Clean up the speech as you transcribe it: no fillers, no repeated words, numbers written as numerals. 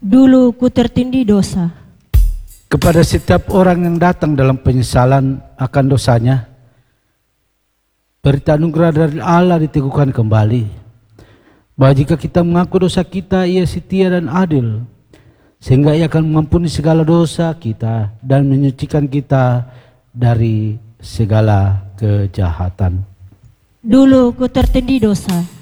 Dulu ku tertindih dosa. Kepada setiap orang yang datang dalam penyesalan akan dosanya, berita anugerah dari Allah diteguhkan kembali. Bahwa jika kita mengaku dosa kita, Ia setia dan adil, sehingga Ia akan mengampuni segala dosa kita dan menyucikan kita dari segala kejahatan. Dulu ku tertindih dosa.